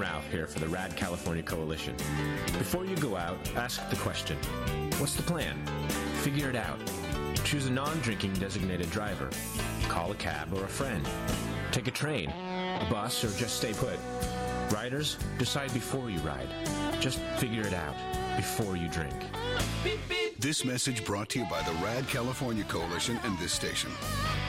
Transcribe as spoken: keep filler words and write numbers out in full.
Ralph here for the Rad California Coalition. Before you go out, ask the question, what's the plan? Figure it out. Choose a non-drinking designated driver. Call a cab or a friend. Take a train, a bus, or just stay put. Riders, decide before you ride. Just figure it out before you drink. This message brought to you by the Rad California Coalition and this station.